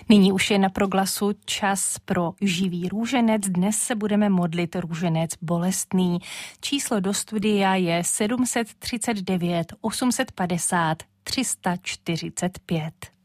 Nyní už je na Proglasu čas pro živý růženec. Dnes se budeme modlit růženec bolestný. Číslo do studia je 739 850 345.